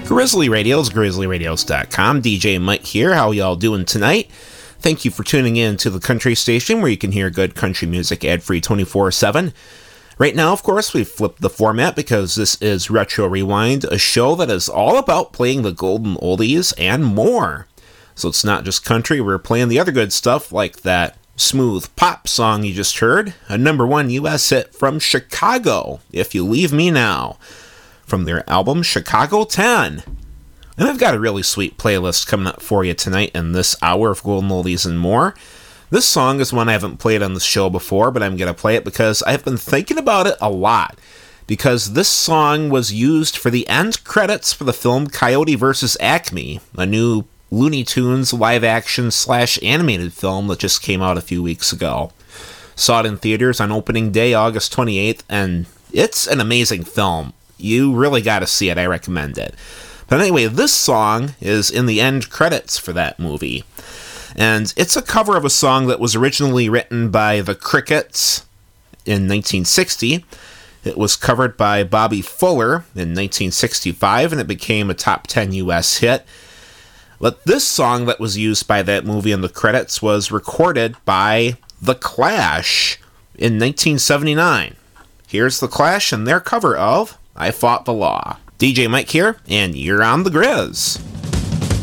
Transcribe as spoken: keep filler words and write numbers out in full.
Grizzly Radios, grizzly radios dot com. D J Mike here. How y'all doing tonight? Thank you for tuning in to the country station where you can hear good country music ad-free twenty-four seven. Right now, of course, we've flipped the format because this is Retro Rewind, a show that is all about playing the golden oldies and more. So it's not just country, we're playing the other good stuff like that smooth pop song you just heard, a number one U S hit from Chicago, If You Leave Me Now, from their album Chicago ten. And I've got a really sweet playlist coming up for you tonight in this hour of golden oldies and more. This song is one I haven't played on the show before, but I'm going to play it because I've been thinking about it a lot. Because this song was used for the end credits for the film Coyote versus Acme, a new Looney Tunes live-action slash animated film that just came out a few weeks ago. Saw it in theaters on opening day, August twenty-eighth, and it's an amazing film. You really got to see it. I recommend it. But anyway, this song is in the end credits for that movie. And it's a cover of a song that was originally written by the Crickets in nineteen sixty. It was covered by Bobby Fuller in nineteen sixty-five, and it became a top ten U S hit. But this song that was used by that movie in the credits was recorded by The Clash in nineteen seventy-nine. Here's The Clash and their cover of I Fought the Law. D J Mike here, and you're on the Grizz.